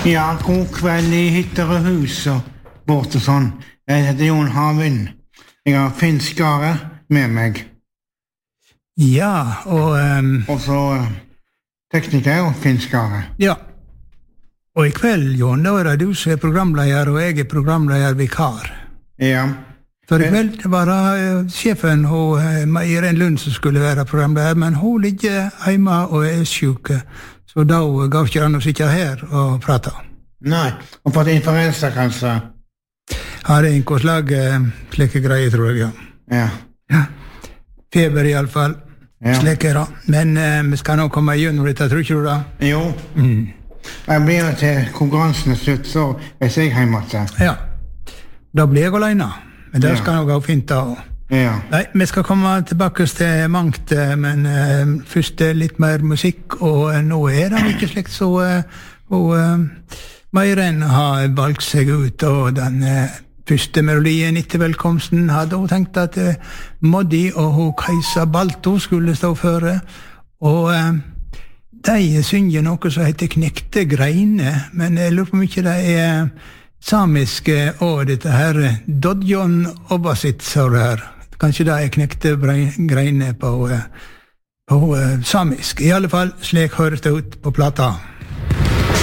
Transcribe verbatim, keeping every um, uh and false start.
Ja, god kveld I hytter og hus og bort og sånn. Jeg heter Jon Havin. Jeg har Finn Skare med meg. Ja, og... Um, og så uh, tekniker og Finn Skare. Ja. Og I kveld, Jon, da er det du som er programleder, og jeg er programleder-vikar. Ja. For I kveld var det uh, sjefen og uh, Irene Lund som skulle være programleder, men hun ligger hjemme og er syk, så da gav ikke han å sitte her og prate. Nei, og fått influensa kanskje? Ja, det er en slag uh, slike greier, tror jeg, ja. Ja. Ja. Feber I alle fall, ja. Slike da. Men uh, vi skal nå komme igjennom dette, tror ikke du da? Jo. Mm. Jeg blir til konkurransen er slutt, så jeg ser hjemme til. Ja, da blir jeg alene. Men det ja. Skal nok gå fint da. Ja. Nei, vi skal komme tilbake til mangt, men uh, først litt mer musikk, og uh, nå er det ikke slikt så uh, og uh, Meiren har valgt seg ut, og den uh, første melodien etter velkomsten hadde hun tenkt at uh, Moddi og hun Kajsa Balto skulle stå for, og uh, de synger noe som heter Knekte Greine, men jeg lurer på mye det er samiske og dette her Dodjon Obasit, sa det her. Kanskje det er Knekte Greine på, på samisk. I alle fall, slik høres det ut på plata.